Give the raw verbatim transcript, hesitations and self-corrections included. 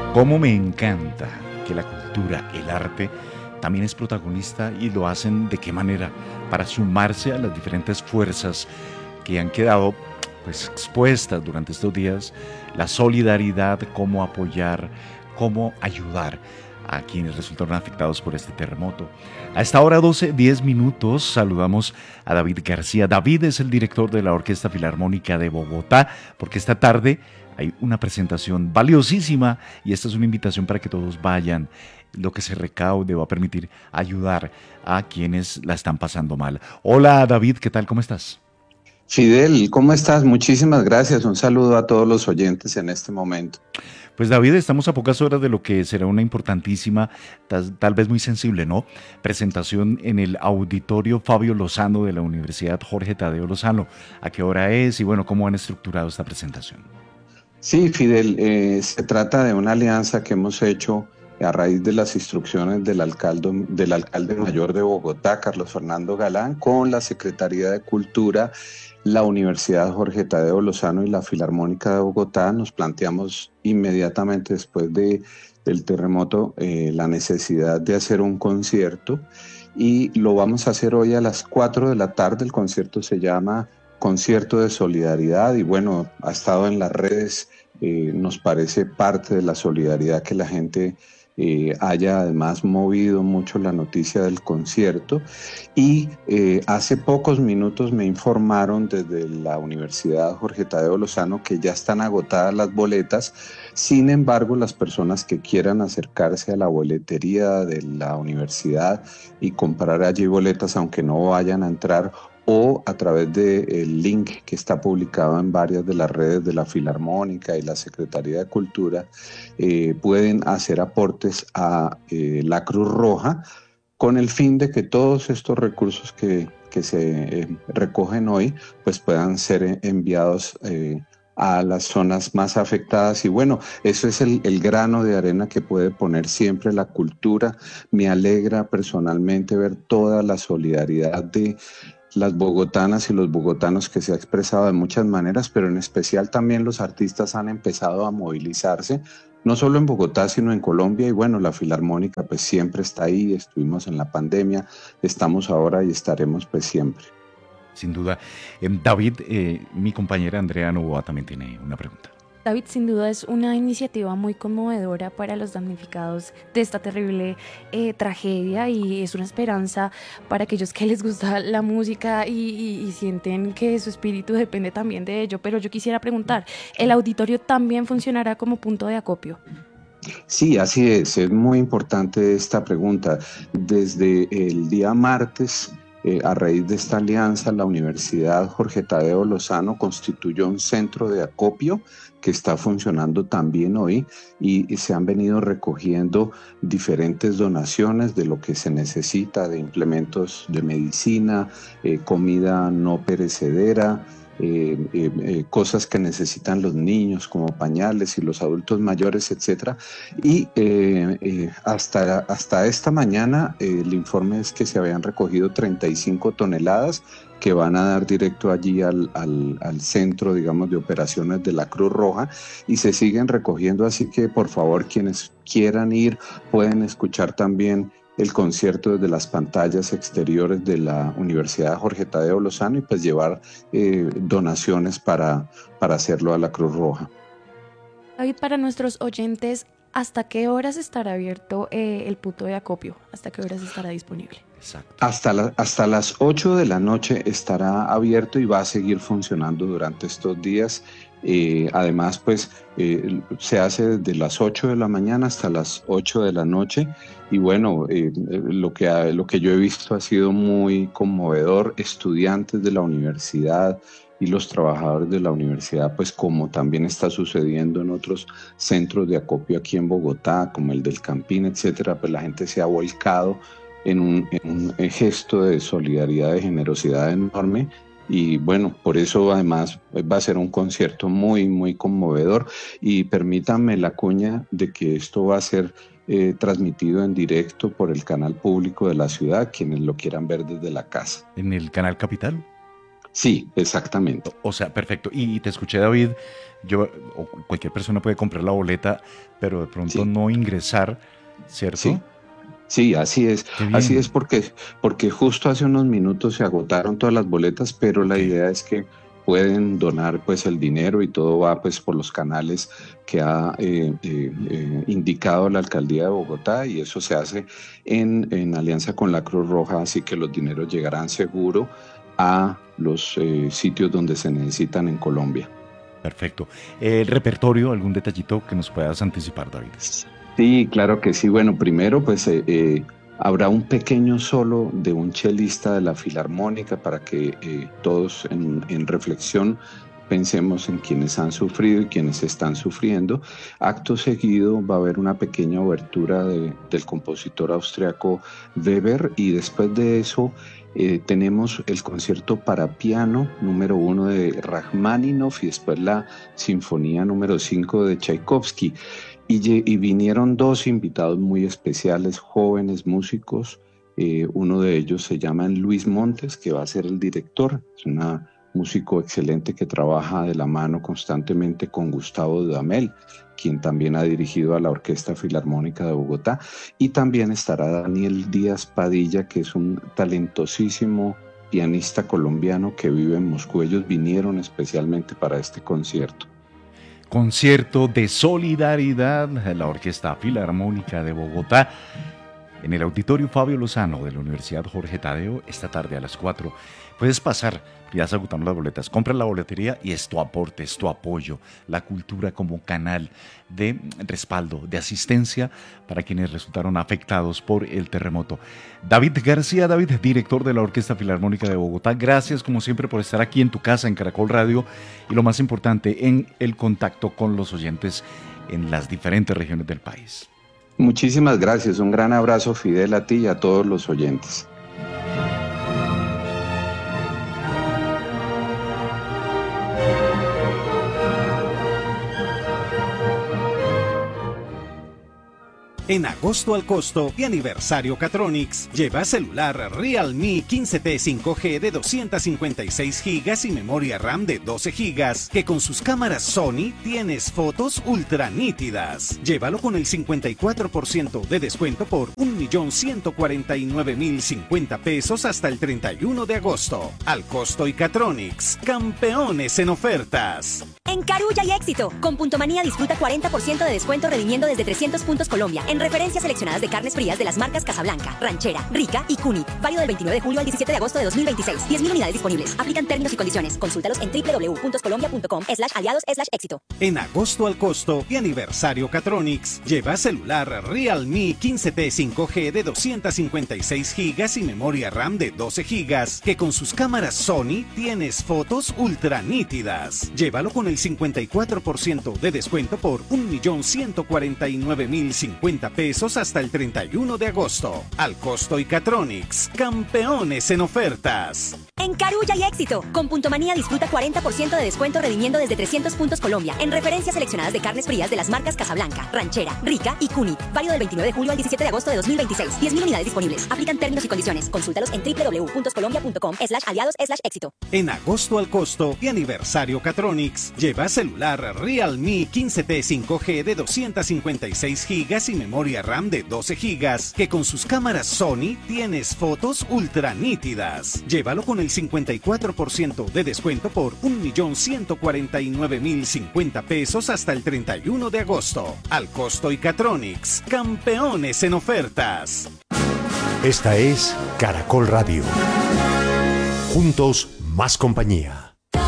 Cómo me encanta que la cultura, el arte, también es protagonista y lo hacen de qué manera para sumarse a las diferentes fuerzas que han quedado pues expuestas durante estos días, la solidaridad, cómo apoyar, cómo ayudar a quienes resultaron afectados por este terremoto. A esta hora doce, diez minutos, saludamos a David García. David es el director de la Orquesta Filarmónica de Bogotá, porque esta tarde hay una presentación valiosísima y esta es una invitación para que todos vayan. Lo que se recaude va a permitir ayudar a quienes la están pasando mal. Hola David, ¿qué tal? ¿Cómo estás? Fidel, ¿cómo estás? Muchísimas gracias. Un saludo a todos los oyentes en este momento. Pues David, estamos a pocas horas de lo que será una importantísima, tal, tal vez muy sensible, ¿no? Presentación en el Auditorio Fabio Lozano de la Universidad Jorge Tadeo Lozano. ¿A qué hora es? Y bueno, ¿cómo han estructurado esta presentación? Sí, Fidel, eh, se trata de una alianza que hemos hecho a raíz de las instrucciones del alcalde, del alcalde mayor de Bogotá, Carlos Fernando Galán, con la Secretaría de Cultura, la Universidad Jorge Tadeo Lozano y la Filarmónica de Bogotá. Nos planteamos inmediatamente después de, del terremoto eh, la necesidad de hacer un concierto y lo vamos a hacer hoy a las cuatro de la tarde. El concierto se llama Concierto de Solidaridad y bueno, ha estado en las redes, eh, nos parece parte de la solidaridad que la gente eh, haya además movido mucho la noticia del concierto y eh, hace pocos minutos me informaron desde la Universidad Jorge Tadeo Lozano que ya están agotadas las boletas. Sin embargo, las personas que quieran acercarse a la boletería de la universidad y comprar allí boletas, aunque no vayan a entrar, o a través del link que está publicado en varias de las redes de la Filarmónica y la Secretaría de Cultura, eh, pueden hacer aportes a eh, la Cruz Roja con el fin de que todos estos recursos que, que se eh, recogen hoy pues puedan ser enviados eh, a las zonas más afectadas. Y bueno, eso es el, el grano de arena que puede poner siempre la cultura. Me alegra personalmente ver toda la solidaridad de las bogotanas y los bogotanos que se ha expresado de muchas maneras, pero en especial también los artistas han empezado a movilizarse, no solo en Bogotá, sino en Colombia, y bueno, la Filarmónica pues siempre está ahí, estuvimos en la pandemia, estamos ahora y estaremos pues siempre. Sin duda. Eh, David, eh, mi compañera Andrea Novoa también tiene una pregunta. David, sin duda es una iniciativa muy conmovedora para los damnificados de esta terrible eh, tragedia y es una esperanza para aquellos que les gusta la música y, y, y sienten que su espíritu depende también de ello. Pero yo quisiera preguntar, ¿el auditorio también funcionará como punto de acopio? Sí, así es, es muy importante esta pregunta. Desde el día martes, eh, a raíz de esta alianza, la Universidad Jorge Tadeo Lozano constituyó un centro de acopio que está funcionando también hoy y, y se han venido recogiendo diferentes donaciones de lo que se necesita, de implementos de medicina, eh, comida no perecedera, Eh, eh, eh, cosas que necesitan los niños como pañales y los adultos mayores, etcétera. Y eh, eh, hasta, hasta esta mañana eh, el informe es que se habían recogido treinta y cinco toneladas que van a dar directo allí al, al, al centro, digamos, de operaciones de la Cruz Roja y se siguen recogiendo, así que por favor quienes quieran ir pueden escuchar también el concierto desde las pantallas exteriores de la Universidad Jorge Tadeo Lozano y pues llevar eh, donaciones para, para hacerlo a la Cruz Roja. David, para nuestros oyentes, ¿hasta qué horas estará abierto eh, el punto de acopio? ¿Hasta qué horas estará disponible? Exacto. Hasta, la, hasta las ocho de la noche estará abierto y va a seguir funcionando durante estos días. Eh, además, pues eh, se hace desde las ocho de la mañana hasta las ocho de la noche y bueno, eh, lo, que ha, lo que yo he visto ha sido muy conmovedor. Estudiantes de la universidad y los trabajadores de la universidad, pues como también está sucediendo en otros centros de acopio aquí en Bogotá, como el del Campín, etcétera, pues la gente se ha volcado en un, en un gesto de solidaridad, de generosidad enorme. Y bueno, por eso además va a ser un concierto muy, muy conmovedor. Y permítanme la cuña de que esto va a ser eh, transmitido en directo por el canal público de la ciudad, quienes lo quieran ver desde la casa. ¿En el canal Capital? Sí, exactamente. O sea, perfecto. Y te escuché, David, yo o cualquier persona puede comprar la boleta, pero de pronto Sí, no ingresar, sí. ¿cierto? Sí, así es. Qué Así bien. es porque, porque justo hace unos minutos se agotaron todas las boletas, pero la Ok, idea es que pueden donar pues el dinero y todo va pues por los canales que ha eh, eh, eh, indicado la alcaldía de Bogotá y eso se hace en, en alianza con la Cruz Roja, así que los dineros llegarán seguro a los eh, sitios donde se necesitan en Colombia. perfecto. El repertorio, algún detallito que nos puedas anticipar, David. Sí, claro que sí. Bueno, primero pues eh, eh, habrá un pequeño solo de un chelista de la Filarmónica para que eh, todos en, en reflexión pensemos en quienes han sufrido y quienes están sufriendo. Acto seguido va a haber una pequeña obertura de- del compositor austriaco Weber y después de eso eh, tenemos el concierto para piano número uno de Rachmaninoff y después la sinfonía número cinco de Tchaikovsky. Y, lle- y vinieron dos invitados muy especiales, jóvenes músicos. Eh, uno de ellos se llama Luis Montes, que va a ser el director. Es un músico excelente que trabaja de la mano constantemente con Gustavo Dudamel, quien también ha dirigido a la Orquesta Filarmónica de Bogotá. Y también estará Daniel Díaz Padilla, que es un talentosísimo pianista colombiano que vive en Moscú. Ellos vinieron especialmente para este concierto. Concierto de solidaridad de la Orquesta Filarmónica de Bogotá en el Auditorio Fabio Lozano de la Universidad Jorge Tadeo esta tarde a las cuatro. Puedes pasar, ya se agotaron las boletas, compra la boletería y es tu aporte, es tu apoyo, la cultura como canal de respaldo, de asistencia para quienes resultaron afectados por el terremoto. David García, David, director de la Orquesta Filarmónica de Bogotá, gracias como siempre por estar aquí en tu casa, en Caracol Radio, y lo más importante, en el contacto con los oyentes en las diferentes regiones del país. Muchísimas gracias. Un gran abrazo, Fidel, a ti y a todos los oyentes. En agosto al costo y aniversario Catronics, lleva celular Realme quince T cinco G de doscientos cincuenta y seis gigas y memoria RAM de doce gigas, que con sus cámaras Sony tienes fotos ultra nítidas. Llévalo con el cincuenta y cuatro por ciento de descuento por un millón ciento cuarenta y nueve mil cincuenta pesos hasta el treinta y uno de agosto. Al costo y Catronics, campeones en ofertas. En Carulla y Éxito, con Puntomanía disfruta cuarenta por ciento de descuento redimiendo desde trescientos puntos Colombia en referencias seleccionadas de carnes frías de las marcas Casablanca, Ranchera, Rica y Cuni. Válido del veintinueve de julio al diecisiete de agosto de dos mil veintiséis. diez mil unidades disponibles. Aplican términos y condiciones. Consúltalos en doble u doble u doble u punto colombia punto com slash aliados slash éxito. En agosto al costo y aniversario Catronics, lleva celular Realme quince T cinco G de doscientos cincuenta y seis gigas y memoria RAM de doce gigas, que con sus cámaras Sony tienes fotos ultra nítidas. Llévalo con el cincuenta y cuatro por ciento de descuento por un millón ciento cuarenta y nueve mil cincuenta pesos hasta el treinta y uno de agosto. Al costo y Catronics, campeones en ofertas. En Carulla y Éxito, con Puntomanía disfruta cuarenta por ciento de descuento redimiendo desde trescientos puntos Colombia en referencias seleccionadas de carnes frías de las marcas Casablanca, Ranchera, Rica y Cuni. Válido del veintinueve de julio al diecisiete de agosto de dos mil veintiséis. diez mil unidades disponibles. Aplican términos y condiciones. Consúltalos en doble u doble u doble u punto colombia punto com slash aliados slash éxito. En agosto al costo y aniversario Catronics, lleva celular Realme quince T cinco G de doscientos cincuenta y seis gigas y memoria RAM de doce gigas, que con sus cámaras Sony tienes fotos ultra nítidas. Llévalo con el cincuenta y cuatro por ciento de descuento por un millón ciento cuarenta y nueve mil cincuenta pesos hasta el treinta y uno de agosto. Al costo y Catronics, campeones en ofertas. Esta es Caracol Radio. Juntos, más compañía.